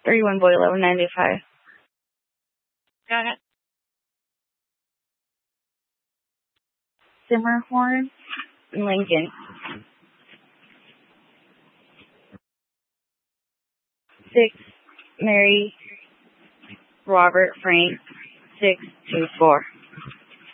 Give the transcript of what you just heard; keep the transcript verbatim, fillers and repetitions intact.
thirty-one boy eleven ninety-five. Got it. Simmerhorn, Lincoln. Six, Mary, Robert, Frank, six, two, four.